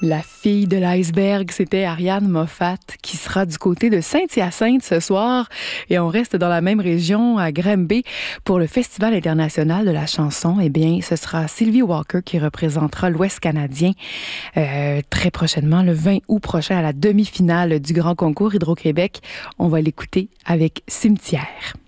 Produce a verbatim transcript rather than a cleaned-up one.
La fille de l'iceberg, c'était Ariane Moffat qui sera du côté de Saint-Hyacinthe ce soir. Et on reste dans la même région, à Granby, pour le Festival international de la chanson. Eh bien, ce sera Sylvie Walker qui représentera l'Ouest canadien euh, très prochainement, le vingt août prochain, à la demi-finale du Grand Concours Hydro-Québec. On va l'écouter avec Cimetière.